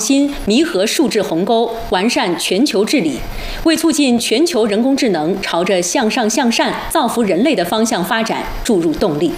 新，弥合数字鸿沟，完善全球治理，为促进全球人工智能朝着向上向善、造福人类的方向发展注入动力。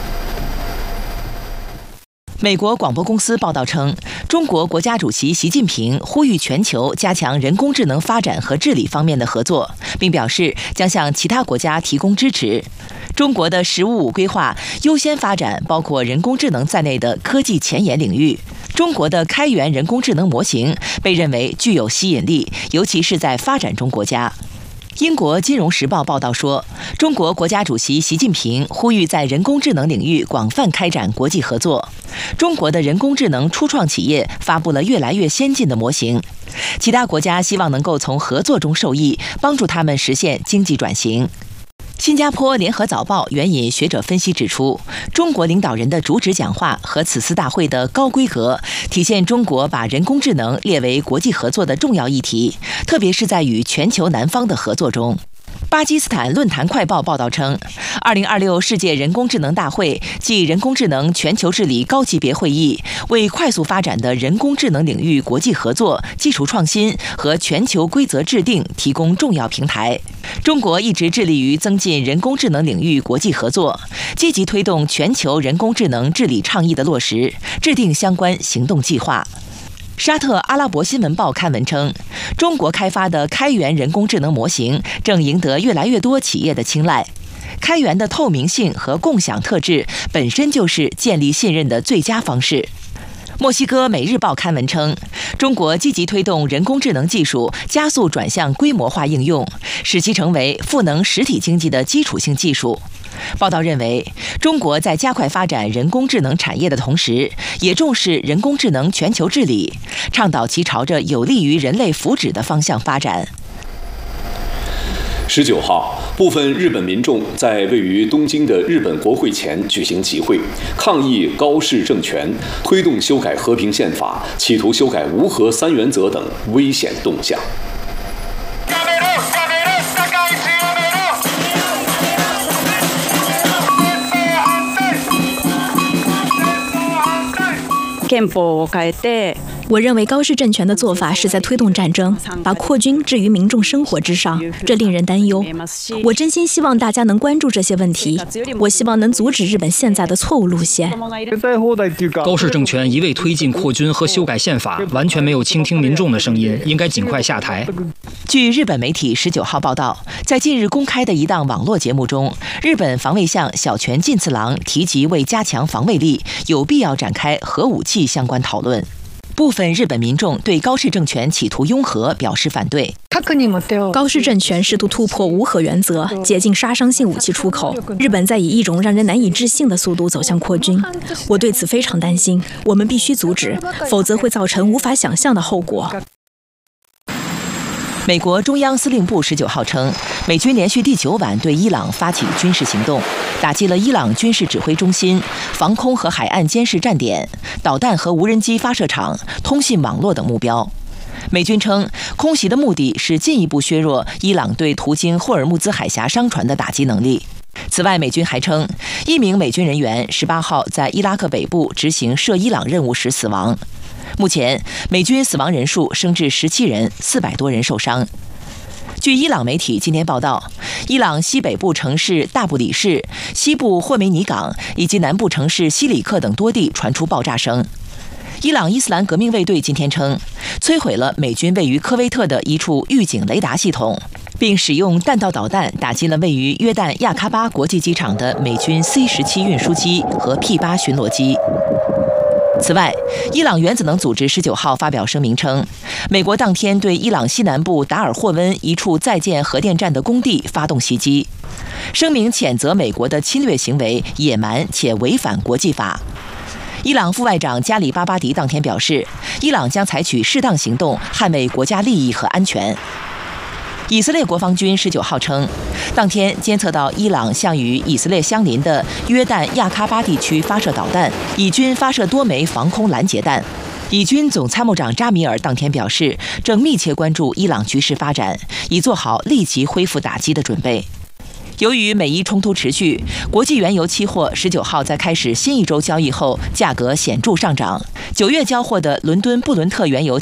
美国广播公司报道称，中国国家主席习近平呼吁全球加强人工智能发展和治理方面的合作，并表示将向其他国家提供支持。中国的“十五五”规划优先发展包括人工智能在内的科技前沿领域。中国的开源人工智能模型被认为具有吸引力，尤其是在发展中国家。英国《金融时报》报道说，中国国家主席习近平呼吁在人工智能领域广泛开展国际合作。中国的人工智能初创企业发布了越来越先进的模型，其他国家希望能够从合作中受益，帮助他们实现经济转型。新加坡联合早报援引学者分析指出，中国领导人的主旨讲话和此次大会的高规格，体现中国把人工智能列为国际合作的重要议题，特别是在与全球南方的合作中。巴基斯坦论坛快报报道称，2026世界人工智能大会暨人工智能全球治理高级别会议为快速发展的人工智能领域国际合作、技术创新和全球规则制定提供重要平台。中国一直致力于增进人工智能领域国际合作，积极推动全球人工智能治理倡议的落实，制定相关行动计划。沙特阿拉伯新闻报刊文称，中国开发的开源人工智能模型正赢得越来越多企业的青睐。开源的透明性和共享特质本身就是建立信任的最佳方式。墨西哥每日报刊文称，中国积极推动人工智能技术加速转向规模化应用，使其成为赋能实体经济的基础性技术。报道认为，中国在加快发展人工智能产业的同时，也重视人工智能全球治理，倡导其朝着有利于人类福祉的方向发展。 19号，部分日本民众在位于东京的日本国会前举行集会，抗议高市政权推动修改和平宪法，企图修改无核三原则等危险动向。 我认为高市政权的做法是在推动战争，把扩军置于民众生活之上，这令人担忧。我真心希望大家能关注这些问题，我希望能阻止日本现在的错误路线。 高市政权一味推进扩军和修改宪法，完全没有倾听民众的声音，应该尽快下台。 据日本媒体19号报道，在近日公开的一档网络节目中，日本防卫相小泉进次郎提及为加强防卫力，有必要展开核武器相关讨论。部分日本民众对高市政权企图拥核表示反对。 高市政权试图突破无核原则，解禁杀伤性武器出口。日本在以一种让人难以置信的速度走向扩军，我对此非常担心。我们必须阻止，否则会造成无法想象的后果。 美国中央司令部19号称，美军连续第9晚对伊朗发起军事行动，打击了伊朗军事指挥中心、防空和海岸监视站点、导弹和无人机发射场、通信网络等目标。美军称，空袭的目的是进一步削弱伊朗对途经霍尔木兹海峡商船的打击能力。此外，美军还称，一名美军人员18号在伊拉克北部执行涉伊朗任务时死亡。目前，美军死亡人数升至17人，400多人受伤。据伊朗媒体今天报道，伊朗西北部城市大布里市、西部霍梅尼港以及南部城市西里克等多地传出爆炸声。伊朗伊斯兰革命卫队今天称，摧毁了美军位于科威特的一处预警雷达系统，并使用弹道导弹打击了位于约旦亚喀巴国际机场的美军 C-17 运输机和 P-8 巡逻机。此外，伊朗原子能组织19号发表声明称，美国当天对伊朗西南部达尔霍温一处在建核电站的工地发动袭击。声明谴责美国的侵略行为野蛮且违反国际法。伊朗副外长加里巴巴迪当天表示，伊朗将采取适当行动捍卫国家利益和安全。以色列国防军19号称，当天监测到伊朗向与以色列相邻的约旦亚喀巴地区发射导弹，以军发射多枚防空拦截弹。以军总参谋长扎米尔当天表示，正密切关注伊朗局势发展，已做好立即恢复打击的准备。由于美伊冲突持续，国际原油期货19号在开始新一周交易后，价格显著上涨。9月交货的伦敦布伦特原油